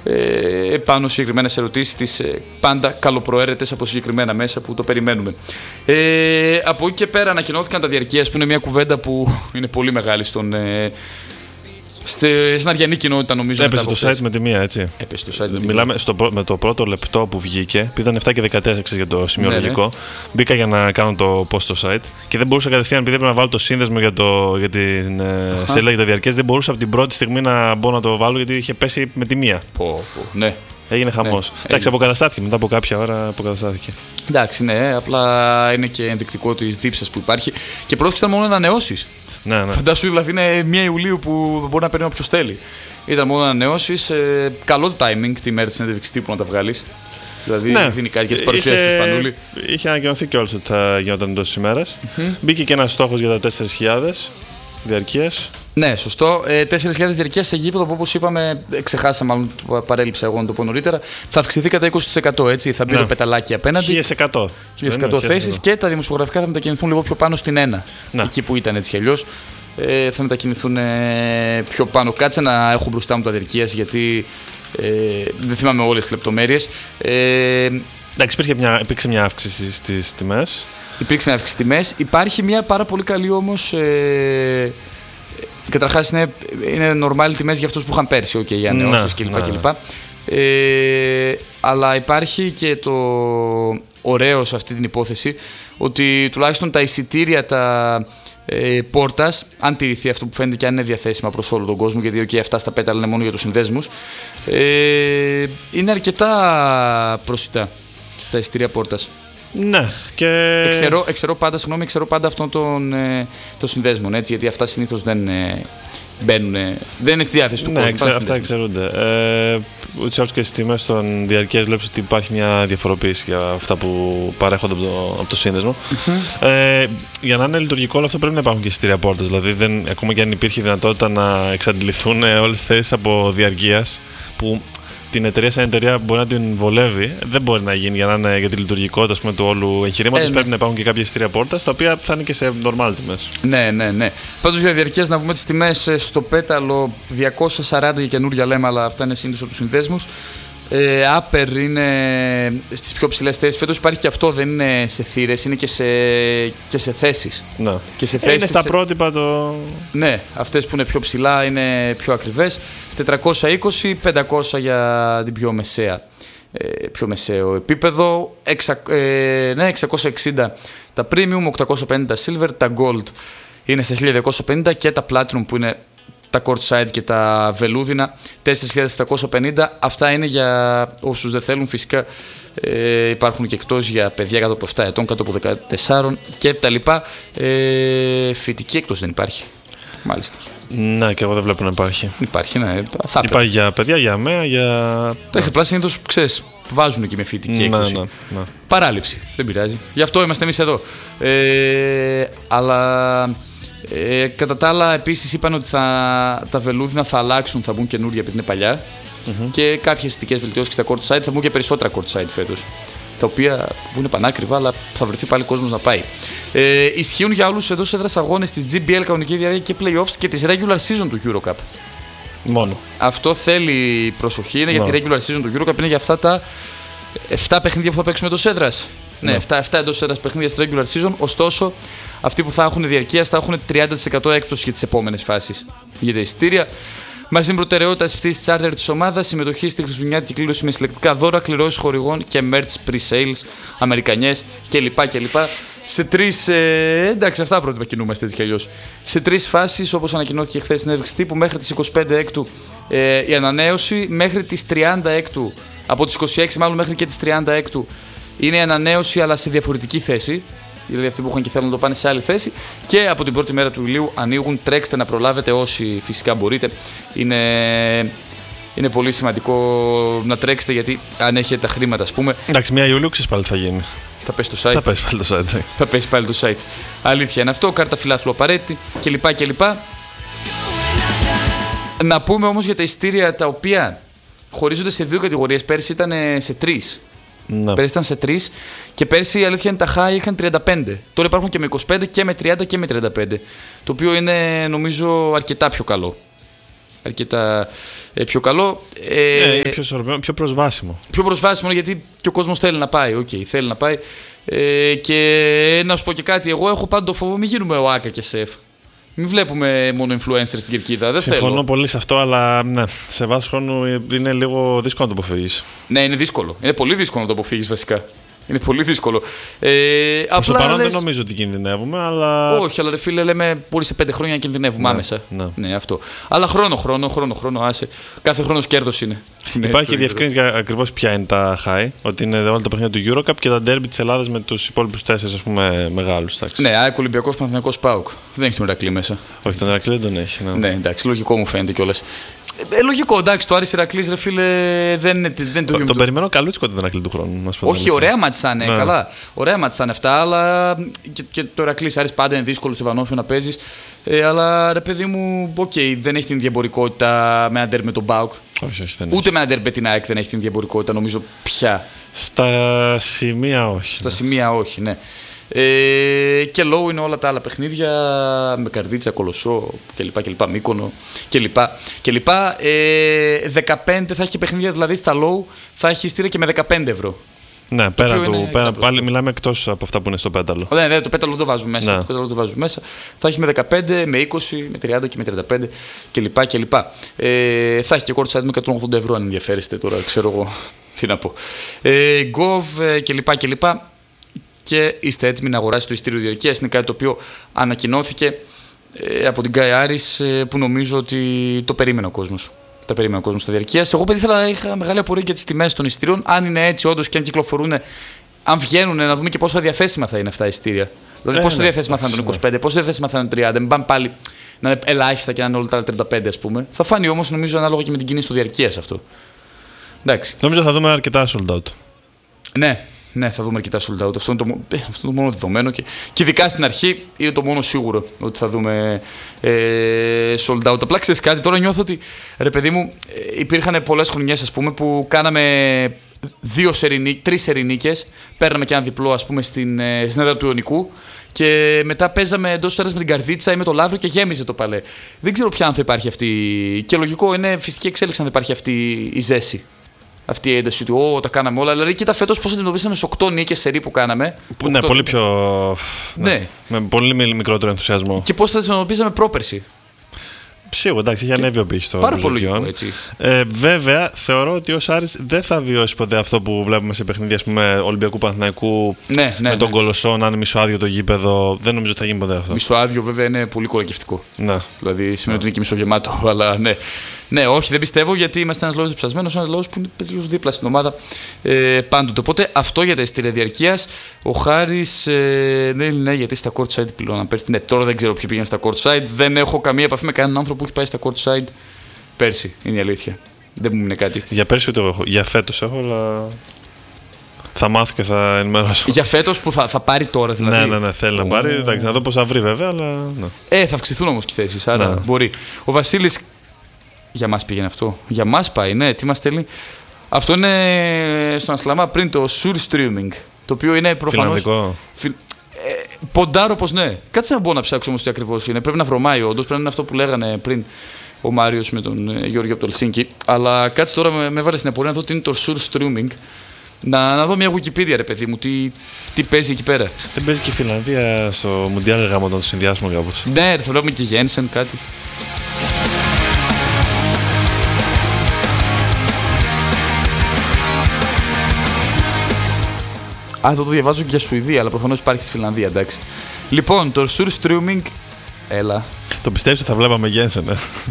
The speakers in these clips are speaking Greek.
πάνω συγκεκριμένες ερωτήσεις πάντα καλοπροαίρετες από συγκεκριμένα μέσα που το περιμένουμε. Από εκεί και πέρα ανακοινώθηκαν τα διαρκείας, που είναι μια κουβέντα που είναι πολύ μεγάλη στην αριανή κοινότητα, νομίζω. Έπεσε το site με τη μία, έτσι. Έπεσε το site. Μιλάμε με το πρώτο λεπτό που βγήκε, πήγαν 7 και 14 για το σημειολογικό. Ναι. Μπήκα για να κάνω το post στο site και δεν μπορούσα κατευθείαν, επειδή έπρεπε να βάλω το σύνδεσμο για την σελίδα για τα διαρκές, δεν μπορούσα από την πρώτη στιγμή να μπω να το βάλω, γιατί είχε πέσει με τη μία. Ναι. Έγινε χαμός. Ναι. Εντάξει, αποκαταστάθηκε μετά από κάποια ώρα. Αποκαταστάθηκε. Εντάξει, ναι, απλά είναι και ενδεικτικό της δίψας που υπάρχει. Και πρόσεξε, ήταν μόνο ανανεώσεις. Ναι. Φαντάσου, δηλαδή είναι 1 Ιουλίου που μπορεί να παίρνει όποιος θέλει. Ήταν μόνο ανανεώσεις. Καλό το timing τη μέρα της συνέντευξης τύπου να τα βγάλεις. Δηλαδή δίνει κάτι για τις παρουσίες του Σπανούλη. Είχε ανακοινωθεί κιόλας ότι θα γινόταν εντός της ημέρας. Μπήκε και ένας στόχος για τα 4.000 διαρκείας. Ναι, σωστό. 4.000 διαρκείας σε γήπεδο που, όπως είπαμε, ξεχάσαμε, μάλλον παρέλειψα εγώ να το πω νωρίτερα, θα αυξηθεί κατά 20%. Έτσι. Θα μπει το πεταλάκι απέναντι. 1.100 θέσεις και τα δημοσιογραφικά θα μετακινηθούν λίγο πιο πάνω στην 1. Εκεί που ήταν έτσι κι αλλιώς. Θα μετακινηθούν πιο πάνω. Κάτσε να έχω μπροστά μου τα διαρκείας, γιατί δεν θυμάμαι όλες τις λεπτομέρειες. Εντάξει, υπήρξε μια αύξηση στις τιμές. Υπήρξε μια αύξηση στις τιμές. Υπάρχει μια πάρα πολύ καλή όμως. Καταρχάς είναι normal τιμές για αυτούς που είχαν πέρσι, για ανανεώσεις κλπ. Αλλά υπάρχει και το ωραίο σε αυτή την υπόθεση, ότι τουλάχιστον τα εισιτήρια πόρτας, αν τηρηθεί αυτό που φαίνεται και αν είναι διαθέσιμα προς όλο τον κόσμο, γιατί αυτά στα πέταλα είναι μόνο για τους συνδέσμους, είναι αρκετά προσιτά τα εισιτήρια πόρτας. Ναι, και... Εξαιρώ πάντα αυτόν τον συνδέσμων, έτσι, γιατί αυτά συνήθως δεν μπαίνουν, δεν είναι στη διάθεση του κόσμου. Ναι, αυτά εξαιρούνται. Ούτως ή άλλως και στις τιμές των διαρκείας βλέπεις ότι υπάρχει μια διαφοροποίηση για αυτά που παρέχονται από το σύνδεσμο. Για να είναι λειτουργικό όλο αυτό πρέπει να υπάρχουν και εισιτήρια πόρτας. Δηλαδή, ακόμα και αν υπήρχε δυνατότητα να εξαντληθούν όλες τις θέσεις από διαρκείας, που την εταιρεία σαν εταιρεία μπορεί να την βολεύει, δεν μπορεί να γίνει για τη λειτουργικότητα του όλου εγχειρήματος. Πρέπει να υπάρχουν και κάποια εισιτήρια πόρτας, τα οποία θα είναι και σε normal τιμές. Ναι. Πάντως για διαρκείας να πούμε τις τιμές στο πέταλο 240 για καινούργια λέμε, αλλά αυτά είναι συνήθως από τους συνδέσμους. Άπερ είναι στις πιο ψηλές θέσεις. Φέτος υπάρχει και αυτό, δεν είναι σε θύρες, είναι και σε θέσεις. Ναι. Είναι στα πρότυπα το... Ναι, αυτές που είναι πιο ψηλά είναι πιο ακριβές. 420, 500 για την πιο μεσαίο επίπεδο. 660 τα premium, 850 τα silver, τα gold είναι στα 1250 και τα platinum που είναι τα courtside και τα βελούδινα 4.750. Αυτά είναι για όσους δεν θέλουν, φυσικά υπάρχουν και εκτός για παιδιά κάτω από 7 ετών, κάτω από 14 και τα λοιπά. Φοιτική εκτός δεν υπάρχει, μάλιστα. Ναι, και εγώ δεν βλέπω να υπάρχει. Υπάρχει, ναι, θα υπάρχει για παιδιά, για αμαία, για... Εντάξει, απλά συνήθως, ξέρεις, βάζουν και με φοιτική έκδοση. Ναι. Παράληψη, δεν πειράζει. Γι' αυτό είμαστε εμείς εδώ. Αλλά... κατά τα άλλα, επίσης είπαν ότι τα βελούδινα θα αλλάξουν, θα μπουν καινούργια επειδή είναι παλιά. Και κάποιες αισθητικές βελτιώσεις και στα courtside, θα μπουν και περισσότερα courtside φέτος. Τα οποία που είναι πανάκριβα, αλλά θα βρεθεί πάλι κόσμος να πάει. Ισχύουν για όλους εδώ σε έδρας αγώνες της GBL, κανονική διάρκεια και playoffs και της regular season του EuroCup. Μόνο. Αυτό θέλει προσοχή, είναι για τη regular season του EuroCup, είναι για αυτά τα 7 παιχνίδια που θα παίξουμε εντός έδρας. Ναι, 7 εντός έδρας παιχνίδια στη regular season. Ωστόσο, αυτοί που θα έχουν διαρκείας θα έχουν 30% έκπτωση για τις επόμενες φάσεις για τα εισιτήρια. Μαζί με προτεραιότητα στις πτήσεις charter της ομάδας, συμμετοχή στη χριστουγεννιάτικη κλήρωση με συλλεκτικά δώρα, κληρώσεις χορηγών και merch pre-sales, αμερικανιές κλπ. Σε 3. Εντάξει, αυτά πρότυπα κινούμαστε έτσι κι αλλιώς. Σε 3 φάσεις, όπως ανακοινώθηκε χθες στην συνέντευξη τύπου, μέχρι τις 25 Έκτου η ανανέωση, μέχρι τις 30 Έκτου, από τις 26 μάλλον μέχρι και τις 30 Έκτου είναι η ανανέωση, αλλά σε διαφορετική θέση. Δηλαδή αυτοί που έχουν και θέλουν να το πάνε σε άλλη θέση. Και από την πρώτη μέρα του Ιουλίου ανοίγουν. Τρέξτε να προλάβετε όσοι φυσικά μπορείτε. Είναι πολύ σημαντικό να τρέξετε, γιατί αν έχετε τα χρήματα, ας πούμε. Εντάξει, 1 Ιουλίου ξέρεις πάλι θα γίνει. Θα πέσει το site. Θα πέσει πάλι το site. Αλήθεια είναι αυτό. Κάρτα φιλάθλου απαραίτητη κλπ. Να πούμε όμως για τα εισιτήρια τα οποία χωρίζονται σε 2 κατηγορίες. Πέρσι ήταν σε 3. Ναι. Πέρσι ήταν σε 3 και πέρσι η αλήθεια είναι τα high είχαν 35. Τώρα υπάρχουν και με 25 και με 30 και με 35. Το οποίο είναι νομίζω αρκετά πιο καλό. αρκετά πιο καλό. Πιο προσβάσιμο. Πιο προσβάσιμο γιατί και ο κόσμος θέλει να πάει. Θέλει να πάει. Και να σου πω και κάτι, εγώ έχω πάντα το φόβο μην γίνουμε ο Άκα και Σεφ. Μην βλέπουμε μόνο influencers στην κερκίδα. Δεν Συμφωνώ θέλω. πολύ σε αυτό, αλλά ναι, σε βάθος χρόνου είναι λίγο δύσκολο να το αποφύγεις. Ναι, είναι δύσκολο. Είναι πολύ δύσκολο να το αποφύγεις βασικά. Είναι πολύ δύσκολο. Προς το παρόν δεν νομίζω ότι κινδυνεύουμε, αλλά. Όχι, αλλά ρε φίλε, λέμε μπορεί σε 5 χρόνια να κινδυνεύουμε άμεσα. Ναι, αυτό. Αλλά χρόνο, άσε. Κάθε χρόνος κέρδος είναι. Υπάρχει διευκρίνηση για ακριβώς ποια είναι τα high, ότι είναι όλα τα παιχνίδια του Eurocup και τα derby της Ελλάδας με τους υπόλοιπους 4 μεγάλους. Ναι, ΑΕΚ, Ολυμπιακός, Παναθηναϊκός, ΠΑΟΚ. Δεν έχει τον Ηρακλή μέσα. Όχι, τον Ηρακλή δεν τον έχει. Ναι, εντάξει, λογικό μου φαίνεται κιόλας. Λογικό, εντάξει, το Άρης Ηρακλής, ρε φίλε, δεν είναι το ίδιο. Τον περιμένω καλούτσικο τον Ηρακλή του χρόνου. Όχι, ωραία μάτς θα είναι, καλά. Ωραία μάτς θα είναι αυτά, αλλά και το Ηρακλής Άρης πάντα είναι δύσκολο στο Βανόφιο να παίζεις. Αλλά ρε παιδί μου, δεν έχει την ίδια εμπορικότητα με ένα ντέρμπι με τον ΠΑΟΚ. Όχι, δεν ούτε με ένα ντέρμπι με την ΑΕΚ δεν έχει την ίδια εμπορικότητα, νομίζω πια. Στα σημεία όχι. Στα σημεία όχι, ναι. Και low είναι όλα τα άλλα παιχνίδια με Καρδίτσα, Κολοσσό κλπ. Μύκονο κλπ. 15 θα έχει και παιχνίδια, δηλαδή στα low θα έχει ειστήρια και με 15 ευρώ. Ναι, πάλι μιλάμε εκτός από αυτά που είναι στο πέταλο. Ναι, το πέταλο το βάζουμε μέσα. Ναι. Το πέταλο το βάζουμε μέσα. Θα έχει με 15, με 20, με 30 και με 35 κλπ. Θα έχει και courtside με 180 ευρώ αν ενδιαφέρεστε τώρα, ξέρω εγώ τι να πω. Gov κλπ. Και είστε έτοιμοι να αγοράσετε το ειστήριο διαρκείας. Είναι κάτι το οποίο ανακοινώθηκε από την Guy Aris που νομίζω ότι το περίμενε ο κόσμος. Τα περίμενε ο κόσμος στα διαρκείας. Εγώ είχα μεγάλη απορία για τις τιμές των ειστήριων. Αν είναι έτσι όντως και αν κυκλοφορούν, αν βγαίνουν, να δούμε και πόσο διαθέσιμα θα είναι αυτά τα ειστήρια. Δηλαδή πόσο διαθέσιμα θα είναι το 25, πόσο διαθέσιμα θα είναι το 30. Μην πάμε πάλι να είναι ελάχιστα και να είναι όλα τα 35, ας πούμε. Θα φάνει όμως νομίζω ανάλογα και με την κίνηση του διαρκείας αυτό. Εντάξει. Νομίζω θα δούμε αρκετά sold out. Ναι, θα δούμε αρκετά sold out. Αυτό είναι το μόνο δεδομένο και ειδικά στην αρχή είναι το μόνο σίγουρο ότι θα δούμε sold out. Απλά ξέρεις κάτι, τώρα νιώθω ότι ρε παιδί μου υπήρχαν πολλές χρονιές ας πούμε που κάναμε 3 σερινίκες, παίρναμε και ένα διπλό ας πούμε στην έδρα του Ιωνικού και μετά παίζαμε εντός ώρας με την Καρδίτσα ή με το Λαύριο και γέμιζε το παλέ. Δεν ξέρω πια αν θα υπάρχει αυτή, και λογικό είναι φυσική εξέλιξη αν θα υπάρχει αυτή η ζέση. Αυτή η ένταση ότι τα κάναμε όλα. Δηλαδή, κοίτα φέτος πώς αντιμετωπίσαμε στις 8 νίκες σερί που κάναμε. Ναι, πολύ πιο. Ναι. Με πολύ μικρότερο ενθουσιασμό. Και πώς θα τις αντιμετωπίσαμε πρόπερση. Σίγουρα, εντάξει, έχει ανέβει ο πύχης το πάρα πολύ λογικό, έτσι. Βέβαια, θεωρώ ότι ο Άρης δεν θα βιώσει ποτέ αυτό που βλέπουμε σε παιχνίδια Ολυμπιακού Παναθηναϊκού με τον Κολοσσό να είναι μισοάδιο το γήπεδο. Δεν νομίζω ότι θα γίνει ποτέ αυτό. Μισοάδιο, βέβαια, είναι πολύ κολακευτικό. Ναι. Δηλαδή, σημαίνει ότι είναι και μισογεμάτο, αλλά ναι. Ναι, όχι, δεν πιστεύω γιατί είμαστε ένας λόγος ψασμένος, ένας λόγος που είναι λίγο δίπλα στην ομάδα πάντοτε. Οπότε αυτό για τα ειστήρια διαρκείας. Ο Χάρης, ναι, γιατί στα courtside πλέον. Ναι, τώρα δεν ξέρω ποιοι πήγαν στα courtside. Δεν έχω καμία επαφή με κανέναν άνθρωπο που έχει πάει στα courtside πέρσι. Είναι η αλήθεια. Δεν μου είναι κάτι. Για πέρσι ούτε εγώ έχω. Για φέτος έχω, αλλά. Θα μάθω και θα ενημερώσω. Για φέτος που θα πάρει τώρα, δηλαδή. Ναι, θέλει να πάρει. Εντάξει, να δω πώς θα βρει βέβαια, αλλά. Ναι. Θα αυξηθούν όμως και οι θέσεις, άρα μπορεί. Ο Βασίλης. Για μας πήγαινε αυτό. Για μας πάει, ναι. Τι μας στέλνει. Αυτό είναι στον Ασλαμά πριν το Surstreaming. Το οποίο είναι προφανώς. Φιλανδικό. Ποντάρω πως ναι. Κάτσε να μπορώ να ψάξω όμως τι ακριβώς είναι. Πρέπει να βρωμάει όντως. Πρέπει να είναι αυτό που λέγανε πριν ο Μάριος με τον Γιώργο από το Ελσίνκι. Αλλά κάτσε τώρα με βάλε στην απορία να δω τι είναι το Surstreaming. Να δω μια Wikipedia, ρε παιδί μου, τι παίζει εκεί πέρα. Δεν παίζει και η Φιλανδία στο Μουντιάλ γάμο, να το συνδυάσουμε κάπως. Ναι, θα βλέπουμε και Γένσεν κάτι. Εδώ το διαβάζω και για Σουηδία, αλλά προφανώς υπάρχει στη Φιλανδία, εντάξει. Λοιπόν, το Surstreaming. Έλα. Το πιστεύεις ότι θα βλέπαμε Γένσεν,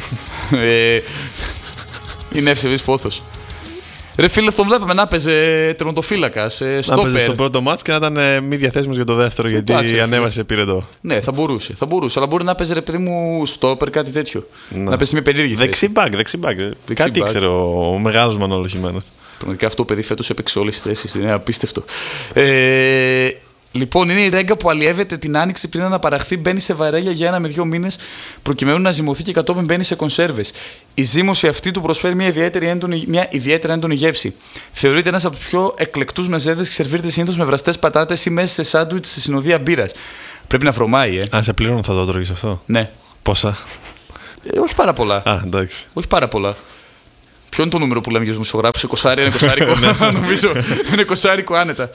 Είναι ευσεβής πόθος. Ρε φίλε, τον βλέπαμε να παίζει τερματοφύλακας, στόπερ. Να παίζει στο πρώτο μάτς και να ήταν μη διαθέσιμος για το δεύτερο, γιατί ανέβασε πήρετο. Ναι, θα μπορούσε, αλλά μπορεί να παίζει ρε παιδί μου στόπερ, κάτι τέτοιο. Να παίζει μια περίεργη θέση. Δεξιμπάκ. Κάτι ήξερε ο μεγάλος Μανώλος Χιμένος. Πραγματικά αυτό το παιδί φέτος έπαιξε όλες τις θέσεις, είναι απίστευτο. Λοιπόν, είναι η ρέγγα που αλλιεύεται την άνοιξη πριν να παραχθεί, μπαίνει σε βαρέλια για 1 με 2 μήνες προκειμένου να ζυμωθεί και κατόπιν μπαίνει σε κονσέρβες. Η ζύμωση αυτή του προσφέρει μια ιδιαίτερα έντονη γεύση. Θεωρείται ένας από τους πιο εκλεκτούς μεζέδες και σερβίρεται συνήθως με βραστές πατάτες ή μέσα σε σάντουιτς στη συνοδεία μπύρας. Πρέπει να βρωμάει, Αν σε πλήρωνε θα το τρώγεις αυτό. Ναι. Πόσα? Όχι πάρα πολλά. Α, εντάξει. Όχι πάρα πολλά. Ποιο είναι το νούμερο που λέμε για τους δημοσιογράφους? 20, είναι 20. Νομίζω είναι 20 άνετα.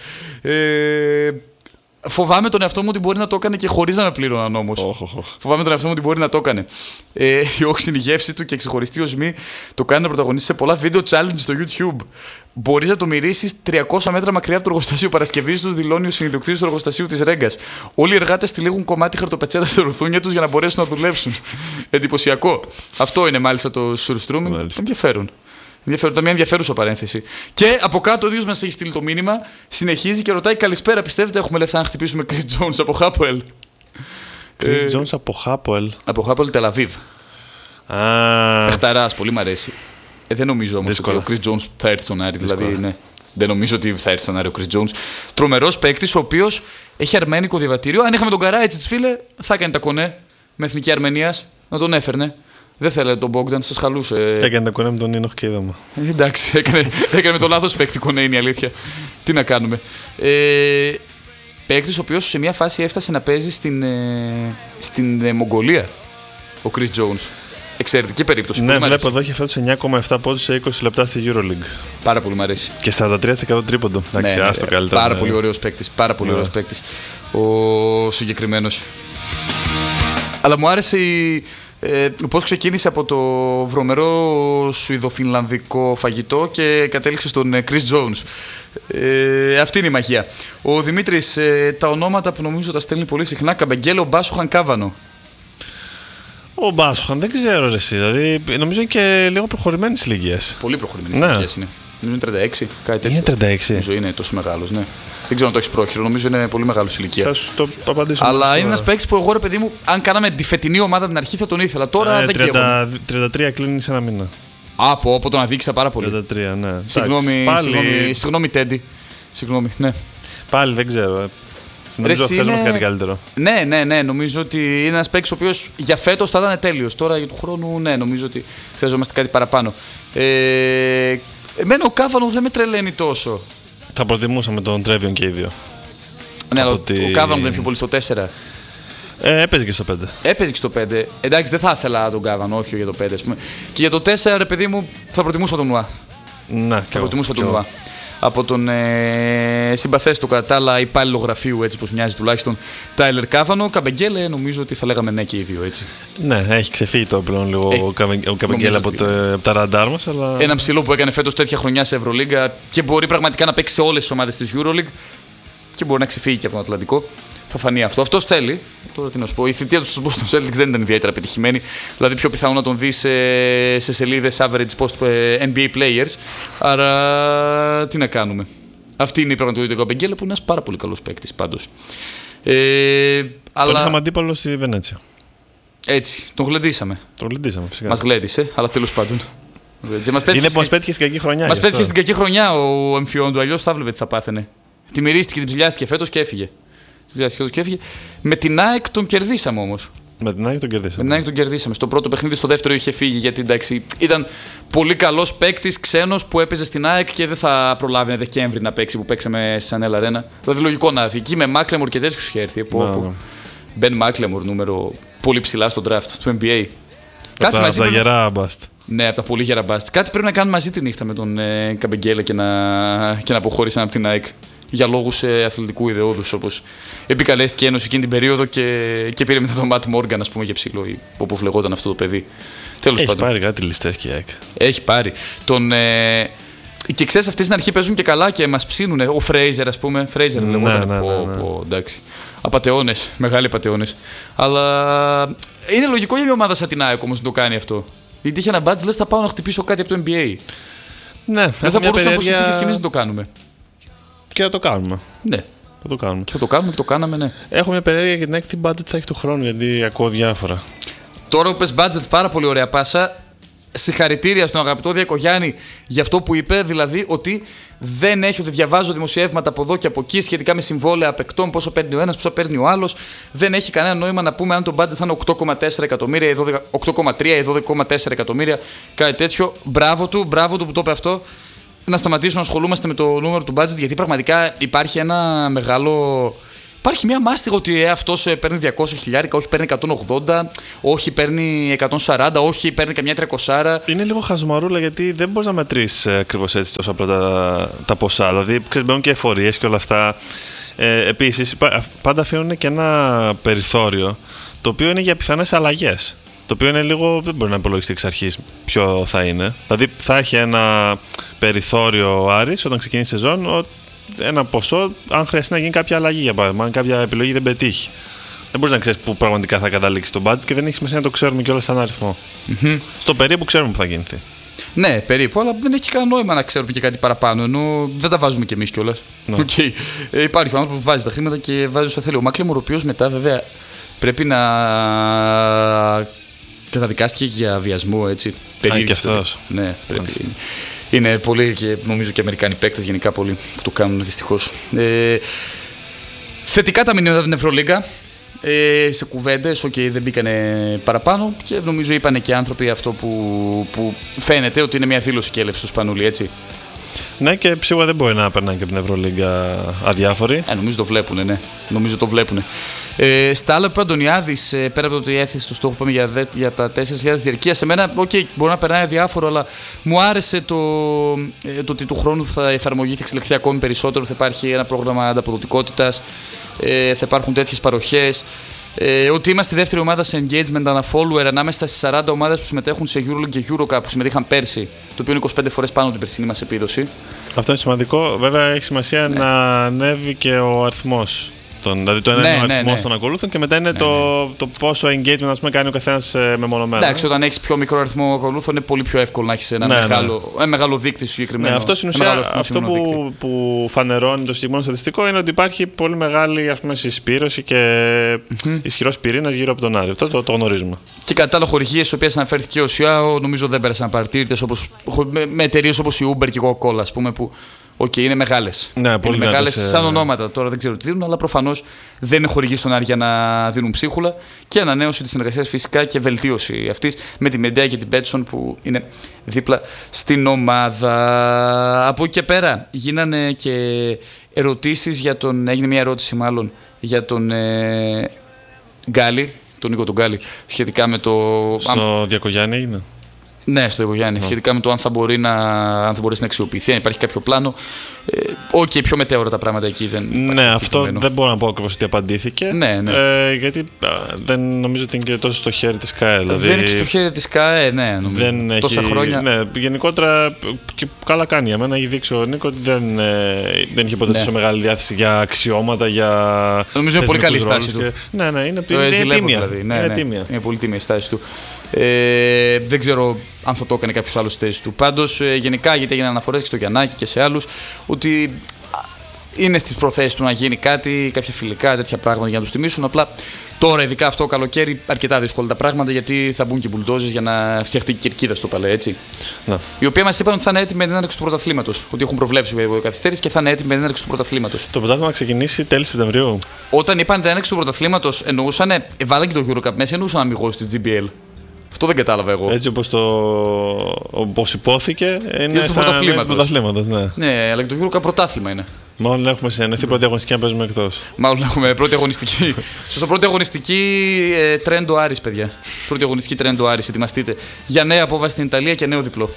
Φοβάμαι τον εαυτό μου ότι μπορεί να το έκανε και χωρίς να με πλήρωναν όμως. Φοβάμαι τον εαυτό μου ότι μπορεί να το έκανε. Η όξινη γεύση του και ξεχωριστή οσμή το κάνει να πρωταγωνίσει σε πολλά βίντεο challenge στο YouTube. Μπορείς να το μυρίσεις 300 μέτρα μακριά από το εργοστάσιο Παρασκευής του, δηλώνει ο συνειδιοκτήτης του εργοστασίου της Ρέγκας. Όλοι οι εργάτες τυλίγουν κομμάτι χαρτοπετσέτα στα ρουθούνια τους για να μπορέσουν να δουλέψουν. Εντυπωσιακό. Αυτό είναι μάλιστα το surströmming. Ενδιαφέρον. Ήταν μια ενδιαφέρουσα παρένθεση. Και από κάτω ο ίδιος μας έχει στείλει το μήνυμα, συνεχίζει και ρωτάει: καλησπέρα, πιστεύετε έχουμε λεφτά να χτυπήσουμε Chris Jones από Χάποελ? Chris Jones από Χάποελ. Από Χάποελ Τελαβίβ. Πεχταράς, πολύ μ' αρέσει. Δεν νομίζω όμως ότι ο Chris Jones θα έρθει στον Άρη. Δηλαδή, ναι. Δεν νομίζω ότι θα έρθει στον Άρη ο Chris Jones. Τρομερός παίκτης, ο οποίος έχει αρμένικο διαβατήριο. Αν είχαμε τον Καράιτσιτς, φίλε, θα έκανε τα κονέ με εθνική Αρμενίας, να τον έφερνε. Δεν θέλετε τον Bogdan, σας χαλούσε. Έκανε τα κονέ με τον Ίνοχ και είδαμε. Εντάξει, έκανε με το λάθος παίκτη κονέ, είναι η αλήθεια. Τι να κάνουμε. Παίκτης ο οποίος σε μια φάση έφτασε να παίζει στην Μογγολία, ο Chris Jones. Εξαιρετική περίπτωση. Ναι, βλέπω εδώ έχει φέτος 9,7 πόντους σε 20 λεπτά στη EuroLeague. Πάρα πολύ μου αρέσει. Και 43% τρίποντο. Εντάξει, άστο καλύτερα. Πάρα πολύ ωραίος παίκτης. Πάρα πολύ ωραίος παίκτης. Ο συγκεκριμένος. Αλλά μου άρεσε πώς ξεκίνησε από το βρωμερό σουηδοφινλανδικό φαγητό και κατέληξε στον Chris Jones. Αυτή είναι η μαγεία. Ο Δημήτρης, τα ονόματα που νομίζω τα στέλνει πολύ συχνά: Καμπεγγέλο, Μπάσοχαν, Κάβανο. Ο Μπάσοχαν δεν ξέρω εσύ. Δηλαδή, νομίζω είναι και λίγο προχωρημένης ηλικίας. Πολύ προχωρημένης ηλικίας είναι. Νομίζω είναι 36, κάτι τέτοιο. Είναι 36. Νομίζω είναι τόσο μεγάλος, ναι. Δεν ξέρω αν το έχει πρόχειρο, νομίζω είναι πολύ μεγάλο ηλικία. Θα σου το απαντήσω. Αλλά είναι ένας παίκτης που εγώ, ρε παιδί μου, αν κάναμε τη φετινή ομάδα από την αρχή θα τον ήθελα. Τώρα δεν ξέρω. 33 κλείνει σε ένα μήνα. Από τον αδίκησα πάρα πολύ. 33, ναι. Συγγνώμη, Τέντι. Συγγνώμη, ναι. Πάλι δεν ξέρω. Νομίζω ότι θέλουμε κάτι καλύτερο. Ναι, νομίζω ότι είναι ένας παίκτης ο οποίος για φέτος θα ήταν τέλειος. Τώρα για του χρόνου, ναι, νομίζω ότι χρειαζόμαστε κάτι παραπάνω. Εμένα ο Κάβανο δεν με τρελαίνει τόσο. Θα προτιμούσαμε τον Τρέβιον και οι δύο. Ναι, αλλά ο Κάβανο δεν είναι πιο πολύ στο 4. Έπαιζε και στο 5. Έπαιζε και στο 5. Εντάξει, δεν θα ήθελα τον Κάβανο, όχι για το 5. Ας πούμε. Και για το 4, ρε παιδί μου, θα προτιμούσα τον Νουά. Να, θα προτιμούσα τον Νουά. Από τον συμπαθέστο κατά τα άλλα υπάλληλο γραφείου, έτσι πως μοιάζει τουλάχιστον, Τάιλερ Κάβανο. Καμπεγγέλε, νομίζω ότι θα λέγαμε ναι και οι δύο, έτσι. Ναι, έχει ξεφύγει το πλέον λίγο ο Καμπεγγέλε από τα ραντάρ μας. Αλλά... Ένα ψηλό που έκανε φέτος τέτοια χρονιά σε Ευρωλίγκα και μπορεί πραγματικά να παίξει σε όλες τις ομάδες της EuroLeague και μπορεί να ξεφύγει και από τον Ατλαντικό. Θα φανεί αυτό. Αυτό θέλει. Τώρα τι να σου πω. Η θητεία του στο Boston Celtics δεν ήταν ιδιαίτερα πετυχημένη. Δηλαδή, πιο πιθανό να τον δει σε σελίδες average post NBA players. Άρα, τι να κάνουμε. Αυτή είναι η πραγματικότητα του Καμπεγγέλε, που είναι ένας πάρα πολύ καλός παίκτης πάντως. Τον είχαμε αντίπαλο στη Βενέτσια. Έτσι. Τον γλεντήσαμε. Φυσικά. Μας γλέντισε, αλλά τέλος πάντων. Είναι που μας πέτυχε στην κακή χρονιά. Μας πέτυχε στην κακή χρονιά ο εμφυόν του. Αλλιώς θα βλέπετε τι θα πάθαινε. Τη μυρίστηκε, την ψηλιάστηκε φέτος και έφυγε. Με την ΑΕΚ τον κερδίσαμε όμως. Με την ΑΕΚ τον κερδίσαμε. Στο πρώτο παιχνίδι, στο δεύτερο είχε φύγει γιατί εντάξει, ήταν πολύ καλός παίκτης, ξένος που έπαιζε στην ΑΕΚ και δεν θα προλάβαινε Δεκέμβρη να παίξει που παίξαμε στη Σανέλ Αρένα. Δηλαδή λογικό να βγει. Εκεί με Μάκλεμορ και τέτοιους είχε έρθει. Μπεν Μάκλεμορ, νούμερο πολύ ψηλά στο draft του NBA. Από τα γερά μπαστ. Ναι, από τα πολύ γερά μπαστ. Κάτι πρέπει να κάνουμε μαζί τη νύχτα με τον Καμπεγγέλε και να αποχωρήσαν από την ΑΕΚ. Για λόγους αθλητικού ιδεώδους, όπως επικαλέστηκε η Ένωση εκείνη την περίοδο και πήρε μετά τον Ματ Μόργαν, ας πούμε, για ψηλό, ή όπως λεγόταν αυτό το παιδί. Τέλος πάντων. Έχει πάρει κάτι ληστές και η ΑΕΚ. Έχει πάρει. Και ξέρεις, αυτοί στην αρχή παίζουν και καλά και μας ψήνουν. Ο Φρέιζερ, ας πούμε. Φρέιζερ λεγόταν. Ναι. Εντάξει. Απατεώνες, μεγάλοι απατεώνες. Αλλά είναι λογικό για μια ομάδα σαν την ΑΕΚ όμως να το κάνει αυτό. Γιατί είχε ένα μπάτζ, λες θα πάω να χτυπήσω κάτι από το NBA. Ναι, δεν θα μπορούσαμε από συνθήκες και εμείς να το κάνουμε. Και θα το κάνουμε. Ναι. Θα το κάνουμε. Και θα το κάνουμε και το κάναμε, ναι. Έχω μια περιέργεια για την ΑΕΚ, τι budget θα έχει του χρόνου, γιατί ακούω διάφορα. Τώρα που πες budget, πάρα πολύ ωραία πάσα. Συγχαρητήρια στον αγαπητό Διακογιάννη για αυτό που είπε, δηλαδή ότι δεν έχει, ότι διαβάζω δημοσιεύματα από εδώ και από εκεί σχετικά με συμβόλαια παικτών, πόσο παίρνει ο ένας, πόσο παίρνει ο άλλος. Δεν έχει κανένα νόημα να πούμε αν το budget θα είναι 8,4 εκατομμύρια ή 8,3 ή 12,4 εκατομμύρια, κάτι τέτοιο. Μπράβο του που το είπε αυτό. Να σταματήσουμε να ασχολούμαστε με το νούμερο του budget, γιατί πραγματικά υπάρχει ένα μεγάλο Υπάρχει μια μάστιγα ότι αυτός παίρνει 200 χιλιάρικα, όχι παίρνει 180, όχι παίρνει 140, όχι παίρνει καμιά 300. Είναι λίγο χαζομαρούλα γιατί δεν μπορείς να μετρήσεις ακριβώς έτσι τόσο απλά τα ποσά. Δηλαδή, μπαίνουν και εφορίες και όλα αυτά. Επίσης, πάντα αφήνουν και ένα περιθώριο το οποίο είναι για πιθανές αλλαγές. Το οποίο είναι λίγο, δεν μπορεί να υπολογιστεί εξ αρχής ποιο θα είναι. Δηλαδή, θα έχει ένα περιθώριο ο Άρης όταν ξεκινήσει η σεζόν, ένα ποσό, αν χρειαστεί να γίνει κάποια αλλαγή, για παράδειγμα, αν κάποια επιλογή δεν πετύχει. Δεν μπορείς να ξέρεις πού πραγματικά θα καταλήξει το budget και δεν έχει σημασία να το ξέρουμε κιόλας σαν αριθμό. Στο περίπου ξέρουμε που θα γίνει. Ναι, περίπου, αλλά δεν έχει κανένα νόημα να ξέρουμε και κάτι παραπάνω, ενώ δεν τα βάζουμε κι εμείς κιόλας. Okay. Υπάρχει ο άνθρωπος που βάζει τα χρήματα και βάζει όσα θέλει. Ο Μάκλεμορ, ο οποίος μετά βέβαια πρέπει να καταδικάστηκε για βιασμό, έτσι. Και αυτός. Ναι, πρέπει. Είναι πολλοί και νομίζω και Αμερικάνοι παίκτες γενικά πολλοί που το κάνουν δυστυχώς. Θετικά τα μηνύματα την Ευρωλίγκα. Σε κουβέντες, δεν μπήκανε παραπάνω και νομίζω είπανε και άνθρωποι αυτό που φαίνεται ότι είναι μια δήλωση και έλευση του Σπανούλη, έτσι. Ναι, και σίγουρα δεν μπορεί να περνάνε και από την Ευρωλίγκα αδιάφοροι. Νομίζω το βλέπουν, ναι. Νομίζω το βλέπουν. Στα άλλα που είπε ο Αντωνιάδης, πέρα από το ότι έθεσε το στόχο που είπαμε για τα 4.000 διαρκεία, σε μένα, μπορεί να περνάει αδιάφορο, αλλά μου άρεσε το ότι του χρόνου θα εφαρμογή θα εξελιχθεί ακόμη περισσότερο. Θα υπάρχει ένα πρόγραμμα ανταποδοτικότητας, θα υπάρχουν τέτοιες παροχές. Ότι είμαστε η δεύτερη ομάδα σε engagement ανά follower ανάμεσα στις 40 ομάδες που συμμετέχουν σε EuroLeague και EuroCup που συμμετείχαν πέρσι, το οποίο είναι 25 φορές πάνω από την περσινή μας επίδοση. Αυτό είναι σημαντικό. Βέβαια έχει σημασία να ανέβει και ο αριθμός. Δηλαδή το ένα είναι ο αριθμός των ακολούθων και μετά είναι το πόσο engagement κάνει ο καθένας μεμονωμένα. Εντάξει, όταν έχεις πιο μικρό αριθμό ακολούθων είναι πολύ πιο εύκολο να έχεις ένα μεγάλο δείκτη συγκεκριμένο. Αυτό στην ουσία που φανερώνει το συγκεκριμένο στατιστικό είναι ότι υπάρχει πολύ μεγάλη συσπήρωση και ισχυρός πυρήνας γύρω από τον Άρη. Αυτό το γνωρίζουμε. Και κατά άλλα, χορηγίες στις οποίες αναφέρθηκε ο ΣΙΑΟ νομίζω δεν πέρασαν παρατήρητες με εταιρείες όπως η Uber και η Coca-Cola, ας πούμε, που. Είναι μεγάλες. Ναι, πολύ μεγάλες σαν ονόματα. Τώρα δεν ξέρω τι δίνουν, αλλά προφανώς δεν είναι χορηγοί στον Άρη για να δίνουν ψίχουλα. Και ανανέωση της συνεργασίας φυσικά και βελτίωση αυτής με τη Medea και την Betson που είναι δίπλα στην ομάδα. Από εκεί και πέρα γίνανε και ερωτήσεις για τον. Έγινε μια ερώτηση μάλλον για τον Γκάλι, τον Νίκο τον Γκάλι, σχετικά με το. Στο Διακογιάννη έγινε. Ναι, στο Διακογιάννη. Σχετικά με το αν θα μπορέσει να αξιοποιηθεί, αν υπάρχει κάποιο πλάνο. Πιο μετέωρα τα πράγματα εκεί. Ναι, αυτό δεν μπορώ να πω ακριβώς ότι απαντήθηκε. Ναι. Γιατί δεν νομίζω ότι είναι και τόσο στο χέρι της ΚΑΕ. Δηλαδή, δεν είναι στο χέρι της ΚΑΕ, ναι. Δεν τόσα χρόνια. Ναι, γενικότερα και καλά κάνει. Για μένα έχει δείξει ο Νίκο ότι δεν είχε ποτέ τόσο μεγάλη διάθεση για αξιώματα. Νομίζω είναι πολύ καλή η στάση του. Ναι, είναι τίμια. Είναι πολύ τίμια η στάση του. Δεν ξέρω αν θα το έκανε κάποιος άλλος στη θέση του. Πάντως, γενικά, γιατί έγιναν αναφορές και στο Γιαννάκη και σε άλλους, ότι είναι στις προθέσεις του να γίνει κάτι, κάποια φιλικά, τέτοια πράγματα για να τους τιμήσουν. Απλά τώρα, ειδικά αυτό το καλοκαίρι, αρκετά δύσκολα τα πράγματα γιατί θα μπουν και μπουλντόζες για να φτιαχτεί η κερκίδα στο παλέ, έτσι. Να. Η οποία μας είπαν ότι θα είναι έτοιμη με την έναρξη του πρωταθλήματος. Ότι έχουν προβλέψει καθυστέρηση και θα είναι έτοιμη με την έναρξη του πρωταθλήματος. Το πρωτάθλημα θα ξεκινήσει τέλη Σεπτεμβρίου. Όταν είπαν την έναρξη του πρωταθλήματος, εννοούσαν, βάλαν και το EuroCup μέσα, εννοούσαν αμυγός στη GBL. Αυτό δεν κατάλαβα εγώ. Έτσι όπως υπόθηκε, είναι σαν πρωταθλήματος. Ναι, αλλά και το EuroCup πρωτάθλημα είναι. Μάλλον έχουμε συνεννοηθεί πρώτη αγωνιστική να παίζουμε εκτός. Μάλλον έχουμε πρώτη αγωνιστική. Στο πρώτη αγωνιστική τρέντο Άρης, παιδιά. Πρώτη αγωνιστική τρέντο Άρης, ετοιμαστείτε. Για νέα απόβαση στην Ιταλία και νέο διπλό.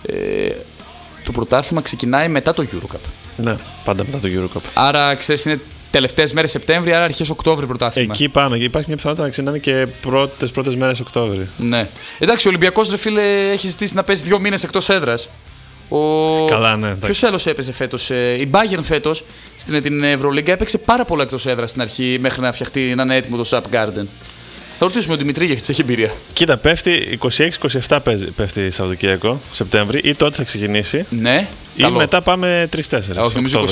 Το πρωτάθλημα ξεκινάει μετά το EuroCup. Ναι, πάντα μετά το EuroCup. Άρα, ξέρεις, είναι τελευταίες μέρες Σεπτέμβρη, άρα αρχές Οκτώβρη πρωτάθλημα. Εκεί πάμε. Υπάρχει μια πιθανότητα να ξεκινάνε και πρώτες μέρες Οκτώβρη. Ναι. Εντάξει, ο Ολυμπιακός, ρε φίλε, έχει ζητήσει να παίζει 2 μήνες εκτός έδρας. Καλά, ναι. Ποιος άλλος έπαιζε φέτος? Η Bayern φέτος στην Ευρωλίγκα έπαιξε πάρα πολλά εκτός έδρας στην αρχή μέχρι να φτιαχτεί να είναι έτοιμο το Sap Garden. Θα ρωτήσουμε τον Δημητρή γιατί έχει εμπειρία. Κοίτα, πέφτει 26-27 πέφτει Σαββατοκύριακο, Σεπτέμβρη, ή τότε θα ξεκινήσει. Ναι. Ή καλό. Μετά πάμε 3-4. Όχι, νομίζω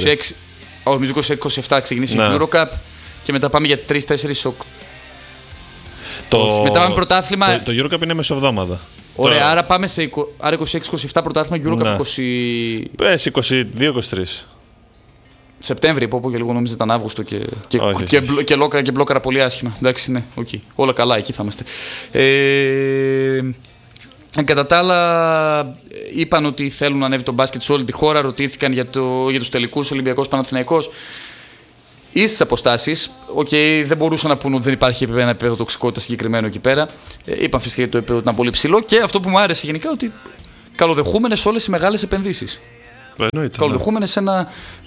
26-27 ξεκινήσει η EuroCup και μετά πάμε για 3-4 μετά πάμε πρωτάθλημα. Το EuroCup είναι μεσοβδόμαδα. Ωραία, άρα πάμε σε 26-27 πρωτάθλημα EuroCup 22-23. Σεπτέμβρη, που και λίγο νόμιζα ήταν Αύγουστο και μπλόκαρα πολύ άσχημα. Εντάξει, ναι, okay. Όλα καλά, εκεί θα είμαστε. Κατά τα άλλα, είπαν ότι θέλουν να ανέβει το μπάσκετ σε όλη τη χώρα. Ρωτήθηκαν για τους τελικούς Ολυμπιακός Παναθηναϊκός. ίσες αποστάσεις. Δεν μπορούσαν να πούνε ότι δεν υπάρχει ένα επίπεδο τοξικότητα συγκεκριμένο εκεί πέρα. Είπαν φυσικά ότι το επίπεδο ήταν πολύ ψηλό και αυτό που μου άρεσε γενικά ότι καλοδεχούμενες όλες οι μεγάλες επενδύσεις. Καλοδεχούμενες σε ένα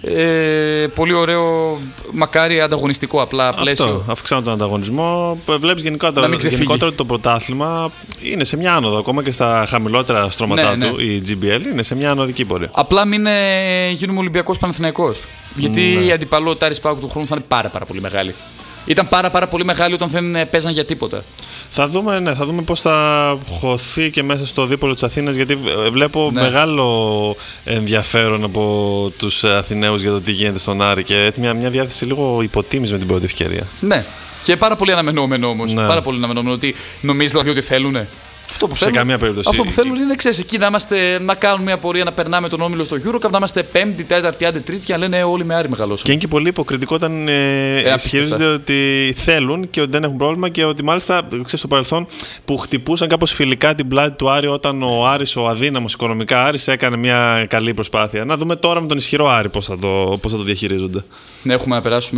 πολύ ωραίο, μακάρι ανταγωνιστικό απλά πλαίσιο. Αυτό, αυξάνουν τον ανταγωνισμό. Βλέπεις γενικότερα ότι το πρωτάθλημα είναι σε μια άνοδο. Ακόμα και στα χαμηλότερα στρώματά του, η GBL είναι σε μια ανωδική πορεία. Απλά μην γίνουμε Ολυμπιακός Παναθηναϊκός. Γιατί η αντιπαλότητα Άρης ΠΑΟΚ του χρόνου θα είναι πάρα πολύ μεγάλη. Ήταν πάρα πολύ μεγάλη όταν δεν παίζαν για τίποτα. Θα δούμε πώς θα χωθεί και μέσα στο δίπολο της Αθήνας, γιατί βλέπω μεγάλο ενδιαφέρον από τους Αθηναίους για το τι γίνεται στον Άρη και μια διάθεση λίγο υποτίμηση με την πρώτη ευκαιρία. Ναι, και πάρα πολύ αναμενόμενο όμως. Πάρα πολύ αναμενόμενο ότι νομίζεις δηλαδή ότι θέλουνε. Σε καμία περίπτωση. Αυτό που θέλουν είναι, ξέρεις, εκεί να κάνουν μια πορεία να περνάμε τον όμιλο στο EuroCup, να είμαστε πέμπτη, τέταρτη, άντε τρίτη και να λένε όλοι με Άρη μεγαλώσουν. Και είναι και πολύ υποκριτικό όταν ισχυρίζονται ότι θέλουν και ότι δεν έχουν πρόβλημα και ότι μάλιστα ξέρεις, στο παρελθόν που χτυπούσαν κάπως φιλικά την πλάτη του Άρη όταν ο Άρης, ο αδύναμος οικονομικά Άρης, έκανε μια καλή προσπάθεια. Να δούμε τώρα με τον ισχυρό Άρη πώς θα το διαχειρίζονται. Ναι, έχουμε να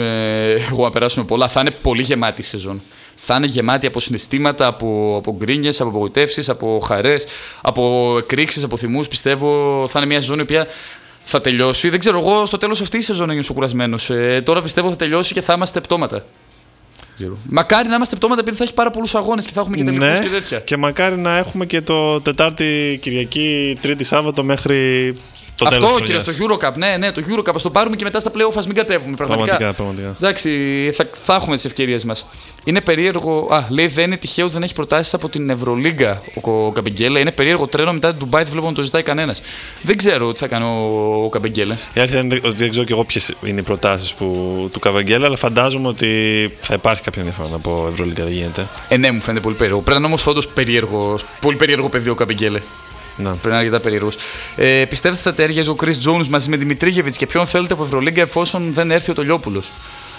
περάσουμε πολλά. Θα είναι πολύ γεμάτη η σεζόν. Θα είναι γεμάτη από συναισθήματα, από γκρίνιες, από απογοητεύσεις, από χαρές, από εκρήξεις, από θυμούς. Πιστεύω θα είναι μια σεζόν η οποία θα τελειώσει. Δεν ξέρω, εγώ στο τέλος αυτή η σεζόν έγινε κουρασμένος. Τώρα πιστεύω θα τελειώσει και θα είμαστε πτώματα. Μακάρι να είμαστε πτώματα επειδή θα έχει πάρα πολλούς αγώνες και θα έχουμε και τελικούς και τέτοια. Και μακάρι να έχουμε και το Τετάρτη, Κυριακή, Τρίτη, Σάββατο μέχρι. Αυτό κύριε, στο EuroCup. Ναι, το EuroCup. Ας το πάρουμε και μετά στα playoff, ας μην κατέβουμε. Πραγματικά. Εντάξει, θα έχουμε τις ευκαιρίες μας. Είναι περίεργο. Λέει δεν είναι τυχαίο ότι δεν έχει προτάσεις από την Ευρωλίγκα ο Καμπεγγέλε. Είναι περίεργο τρένο μετά την Ντουμπάι, δεν βλέπω να το ζητάει κανένας. Δεν ξέρω τι θα κάνει ο Καμπεγγέλε. Η αλήθεια είναι ότι δεν ξέρω κι εγώ ποιες είναι οι προτάσεις του Καμπεγγέλε, αλλά φαντάζομαι ότι θα υπάρχει κάποια ενδιαφέρον από Ευρωλίγκα, δεν γίνεται. Ναι, μου φαίνεται πολύ περίεργο. Πρέπει να είναι όμως όντως πολύ περίεργο παιδί ο Καμπεγγέλε. Πρέπει να είναι αρκετά περίεργος. Πιστεύετε ότι θα τέριαζε ο Chris Jones μαζί με Δημητρίγεβιτς και ποιον θέλετε από Ευρωλίγκα εφόσον δεν έρθει ο Τολιόπουλος?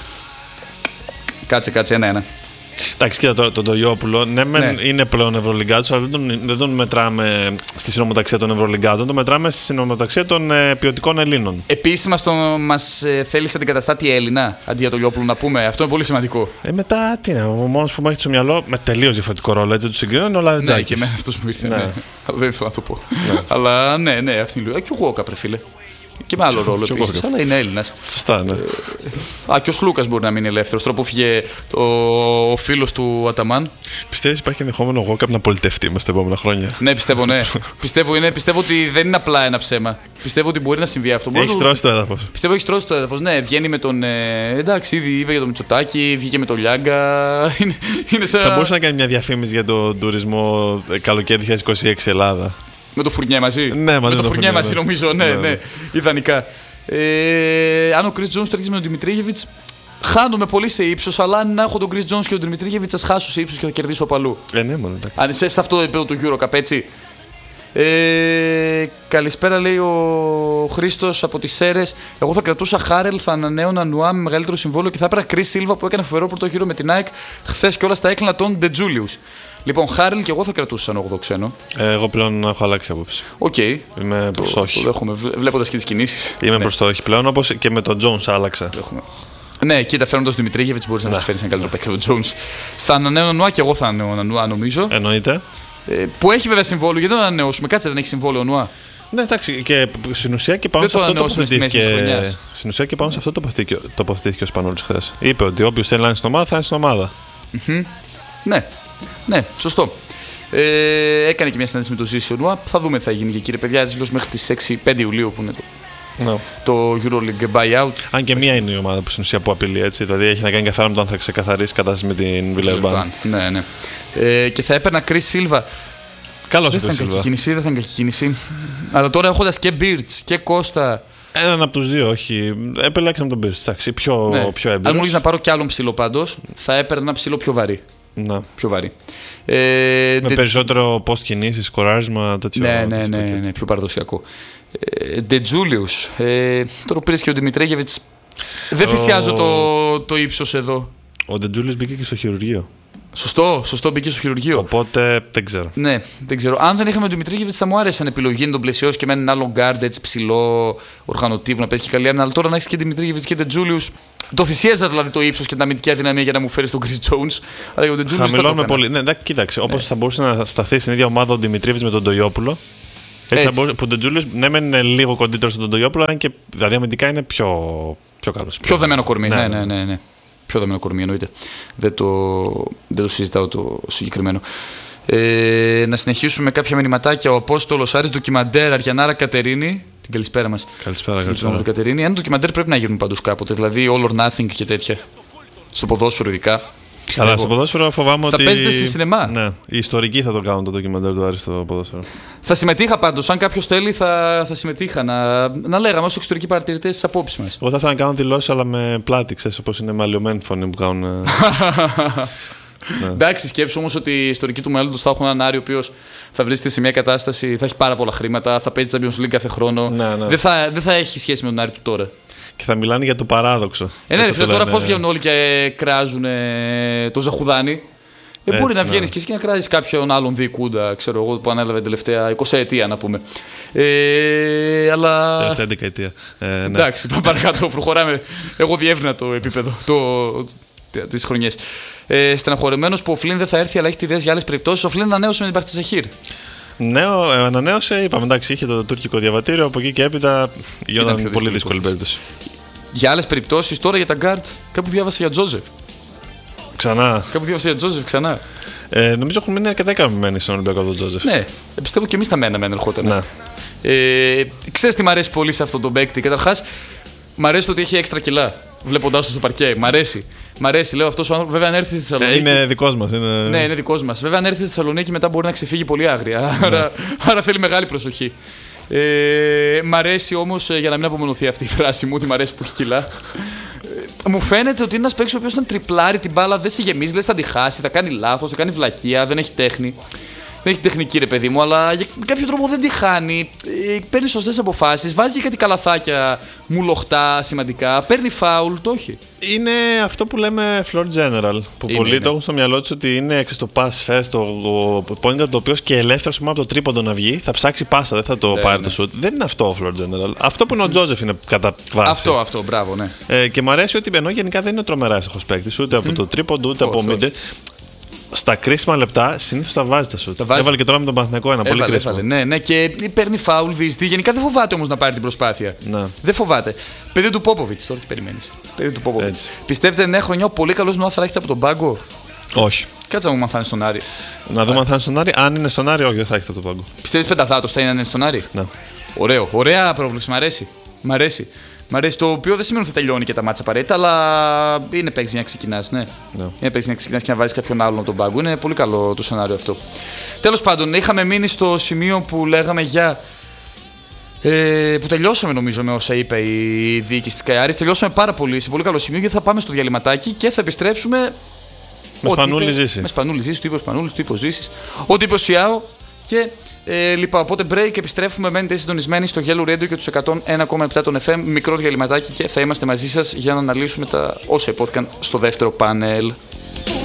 Κάτσε ένα. Εντάξει, κοίτα τον Τολιόπουλο, ναι, είναι πλέον Ευρωλιγκάτος, αλλά δεν τον μετράμε στη συνομοταξία των Ευρωλιγκάτων, τον μετράμε στη συνομοταξία των ποιοτικών Ελλήνων. Επίσης μας θέλει σε αντικαταστάτη Έλληνα αντί για Τολιόπουλο, να πούμε. Αυτό είναι πολύ σημαντικό. Μετά τι είναι, ο μόνος που μου έχει στο μυαλό με τελείως διαφορετικό ρόλο, έτσι δεν του συγκρίνω, είναι ο Λαρετζάκης. Ναι, και εμένα αυτός μου ήρθε. Ναι. Δεν ήθελα να το πω. Αλλά ναι, αυτή είναι. Και ο Γουόκα, φίλε. Και με άλλο ρόλο επίσης, αλλά είναι Έλληνας. Σωστά, ναι. Και ο Σλούκας μπορεί να μείνει ελεύθερος. Τώρα που φύγε ο φίλος του Αταμάν. Πιστεύεις υπάρχει ενδεχόμενο ο Γουόκαπ να πολιτευτεί μες τα επόμενα χρόνια? Ναι, πιστεύω, ναι. πιστεύω ότι δεν είναι απλά ένα ψέμα. Πιστεύω ότι μπορεί να συμβεί αυτό. Έχει τρώσει το έδαφος. Πιστεύω έχει τρώσει το έδαφος. Ναι, βγαίνει με τον. Εντάξει, ήδη είπε για τον Μητσοτάκη, βγήκε με τον Λιάγκα. Θα μπορούσε να κάνει μια διαφήμιση για τον τουρισμό καλοκαίρι 2026 Ελλάδα. Με το Φουρνιέ μαζί. Ναι, με το Φουρνιέ μαζί, νομίζω. Ναι, ιδανικά. Αν ο Chris Jones τρέχει με τον Δημητρίγεβιτς, χάνομαι πολύ σε ύψος. Αλλά αν έχω τον Chris Jones και τον Δημητρίγεβιτς, θα χάσω σε ύψος και θα κερδίσω παλού. Ναι, μόνο. Αν είσαι σε αυτό το επίπεδο του EuroCup, έτσι. Καλησπέρα, λέει ο Χρήστος από τις Σέρρες. Εγώ θα κρατούσα Χάρελ, θα ανανέωνα Νουά με μεγαλύτερο συμβόλαιο και θα έπαιρνα Chris Silva που έκανε φοβερό πρώτο γύρο με την ΑΕΚ. Χθες κιόλας τα έκλεινα τον Ντετζούλιους. Λοιπόν, Χάρελ και εγώ θα κρατούσα σαν 8 ξένο. Εγώ πλέον έχω αλλάξει άποψη. Οκ. Είμαι προς όχι. Το δέχομαι, βλέποντας και τις κινήσεις. Είμαι προς το όχι πλέον, όπως και με τον Jones άλλαξα. Ναι, κοίτα, φέρνοντας τον Δημητρίγεβιτς μπορείς να του φέρεις ένα καλύτερο παίκτη από τον Jones. Θα ανανέωνα Νουά και εγώ θα ανανέωνα Νουά, νομίζω. Εννοείται. Που έχει βέβαια συμβόλαιο, γιατί δεν ανανεώσουμε? Κάτσε, δεν έχει συμβόλαιο Νουά. Ναι, εντάξει, και στην ουσία και πάνω σε αυτό τοποθετήθηκε ο Σπανούλης χθες. Είπε ότι όποιος θέλει να είναι στην ομάδα θα είναι στην ομάδα. Ναι, σωστό. Έκανε και μια συνάντηση με τον Ζήση ο Νουά. Θα δούμε τι θα γίνει και κύριε παιδιά, έτσι μέχρι τις 6-5 Ιουλίου που είναι το EuroLeague buyout. Αν και μία είναι η ομάδα που στην ουσία που απειλεί, έτσι. Δηλαδή έχει να κάνει καθαρά με το αν θα ξεκαθαρίσει κατάσταση με την Βιλερμπάν. Ναι. Και θα έπαιρνα Chris Silva. Καλώς ο Chris Silva. Δεν θα είναι κακή κίνηση. Αλλά τώρα έχοντας και Birch και Κώστα. Έναν από τους δύο, όχι. Επιλέξαμε τον Birch. Εντάξει, πιο έμπειρος. Αν μου λες να πάρω κι άλλον ψηλό πάντως, θα έπαιρνα ένα ψηλό πιο βαρύ. Να. Πιο βαρύ. Με περισσότερο post κινήσεις, σκοράρισμα, τέτοιο. Ναι, πιο παραδοσιακό. Ντετζούλιους. Τώρα πήρες και ο Δημητρίγεβιτς. Δεν θυσιάζω το ύψος εδώ. Ο Ντετζούλιους μπήκε και στο χειρουργείο. Σωστό, μπήκε στο χειρουργείο. Οπότε δεν ξέρω. Ναι, δεν ξέρω. Αν δεν είχαμε τον Δημητρίγεβιτς, θα μου άρεσε σαν επιλογή να τον πλαισιώσει και με έναν άλλον γκάρντ έτσι ψηλό, οργανωτή που να παίζει και καλή άμυνα. Αλλά τώρα να έχει και Δημητρίγεβιτς και Ντετζούλιους. Το θυσίαζα δηλαδή το ύψος και την αμυντική αδυναμία για να μου φέρει τον Chris Jones. Αλλά για τον Ντετζούλιους. Χαμηλώνουμε πολύ. Ναι, κοίταξε. Όπως θα μπορούσε να σταθεί στην ίδια ομάδα ο Δημητρίγεβιτς με τον Ντοιόπουλο. Έτσι. Που ο Ντετζούλιους ναι, μεν είναι λίγο κοντύτερο στον Ντοιόπουλο, αλλά και δηλαδή αμυντικά είναι πιο καλός. Πιο δεμένο κορμί. Ναι. Πιο δεμένο κορμί εννοείται. Δεν το συζητάω το συγκεκριμένο. Να συνεχίσουμε με κάποια μηνυματάκια. Ο Απόστολος Άρης ντοκιμαντέρ Αριανάρα Κατερίνη. Την καλησπέρα μας. Καλησπέρα. Κατερίνη. Ένα ντοκιμαντέρ πρέπει να γίνουν πάντως κάποτε. Δηλαδή All or Nothing και τέτοια. Στο ποδόσφαιρο ειδικά. Αλλά στο ποδόσφαιρο φοβάμαι ότι. Θα παίζετε στη σινεμά. Ναι, οι ιστορικοί θα το κάνουν το ντοκιμαντέρ του Άρη στο ποδόσφαιρο. Θα συμμετείχα πάντως. Αν κάποιος θέλει, θα συμμετείχα. Να λέγαμε ως εξωτερικοί παρατηρητές τις απόψεις μας. Εγώ θα ήθελα να κάνω δηλώσεις, αλλά με πλάτη, ξέρεις, όπως είναι μαλλιωμένη φωνή που κάνουν. Ναι. Εντάξει, σκέψου όμως ότι οι ιστορικοί του μέλλοντος θα έχουν έναν Άρη ο οποίος θα βρίσκεται σε μια κατάσταση, θα έχει πάρα πολλά χρήματα, θα παίζει Champions League κάθε χρόνο. Ναι. Δεν θα έχει σχέση με τον Άρη του τώρα. Και θα μιλάνε για το παράδοξο. Ναι, τώρα πώς βγαίνουν όλοι και κράζουν το Ζαχουδάνι. Μπορεί να βγαίνει και εσύ και να κράζει κάποιον άλλον διοικούντα, ξέρω εγώ, που ανέλαβε τελευταία 20 ετία, να πούμε. Αλλά. Τελευταία δεκαετία. Ναι. Εντάξει, πάμε παρακάτω, προχωράμε. Εγώ διεύρυνα το επίπεδο τις χρονιές. Στεναχωρεμένος που ο Φλίν δεν θα έρθει, αλλά έχει ιδέες για άλλες περιπτώσεις. Ο Φλίν ανανέωσε με την Μπαχτσεσεχήρ. Ναι, ανανέωσε, είπαμε, εντάξει, είχε το τουρκικό διαβατήριο, από εκεί και έπειτα γινόταν πολύ δύσκολη περίπτωση. Για άλλες περιπτώσεις, τώρα για τα γκάρτ, κάπου διάβασα για Τζόζεφ. Ξανά. Νομίζω έχουν μείνει αρκετά ικανοποιημένοι στον Ολυμπιακό τον Τζόζεφ. Ναι, πιστεύω και εμείς τα μέναμε, ερχόταν. Ναι. Ξέρεις τι μ' αρέσει πολύ σε αυτόν τον παίκτη. Καταρχάς, μ' αρέσει το ότι έχει έξτρα κιλά. Βλέποντάς το στο παρκέ. Μ' αρέσει. Λέω αυτός ο άνθρωπος, βέβαια, αν έρθει στη Θεσσαλονίκη. Είναι δικός μας. Ναι, είναι δικός μας. Βέβαια, αν έρθει στη Θεσσαλονίκη μετά μπορεί να ξεφύγει πολύ άγρια. Άρα θέλει μεγάλη προσοχή. Μ' αρέσει όμως, για να μην απομονωθεί αυτή η φράση μου, ότι μ' αρέσει που έχει κιλά. Μου φαίνεται ότι είναι ένας παίκτης ο οποίος όταν τριπλάρει την μπάλα δεν σε γεμίζει, λες θα τη χάσει, θα κάνει λάθος, θα κάνει βλακεία, δεν έχει τέχνη. Δεν έχει τεχνική, ρε παιδί μου, αλλά για κάποιο τρόπο δεν τη χάνει. Παίρνει σωστές αποφάσεις, βάζει κάτι καλαθάκια μουλοχτά σημαντικά, παίρνει φάουλ, το έχει. Είναι αυτό που λέμε floor general. Που πολλοί το έχουν στο μυαλό του ότι είναι το pass first, το point guard, το οποίο και ελεύθερο μόνο από το τρίποντο να βγει, θα ψάξει πάσα, δεν θα το πάρει το shoot. Δεν είναι αυτό ο floor general. Αυτό που είναι ο Τζόζεφ είναι κατά βάση. Αυτό, μπράβο, ναι. Και μου αρέσει ότι ενώ γενικά δεν είναι τρομερά εύστοχος παίκτης, ούτε από το τρίποντο, ούτε από μίντε. Στα κρίσιμα λεπτά συνήθως τα βάζει τα σουτ. Έβαλε και τώρα με τον Παναθηναϊκό ένα πολύ κρίσιμο. Ναι, και παίρνει φάουλ, διεισδύει. Γενικά δεν φοβάται όμως να πάρει την προσπάθεια. Ναι. Δεν φοβάται. Παιδί του Πόποβιτς, τώρα τι περιμένεις. Παιδί του Πόποβιτς. Πιστεύετε νέα χρονιά ο πολύ καλός Νοάθ θα έχετε από τον πάγκο? Όχι. Κάτσε να μου μαθάνει στον Άρη. Να δούμε αν θα είναι στον Άρη. Αν είναι στον Άρη, όχι, δεν θα έχετε από τον πάγκο. Πιστεύεις πενταδάτος θα είναι στον Άρη? Ναι. Ωραίο. Ωραία πρόβλεψη. Μ' αρέσει. Το οποίο δεν σημαίνει ότι θα τελειώνει και τα μάτσα απαραίτητα, αλλά είναι παίξει να ξεκινάς, ναι. Είναι παίξει να ξεκινάς και να βάζεις κάποιον άλλον από τον πάγκο. Είναι πολύ καλό το σενάριο αυτό. Τέλος πάντων, είχαμε μείνει στο σημείο που λέγαμε για. Που τελειώσαμε νομίζω με όσα είπε η διοίκηση της Καϊάρης. Τελειώσαμε πάρα πολύ, σε πολύ καλό σημείο, γιατί θα πάμε στο διαλυματάκι και θα επιστρέψουμε. Με Σπανούλη Ζήση. Με Σπανούλη Ζήση, του είπε ο Σπανούλης, του είπε ο Ζήσης. Ό,τι είπε ο Σιάο. Και λοιπόν, οπότε break, επιστρέφουμε, μένετε συντονισμένοι στο Yellow Radio και τους 101,7 των FM, μικρό διαλυματάκι και θα είμαστε μαζί σας για να αναλύσουμε τα όσα υπόθηκαν στο δεύτερο πάνελ.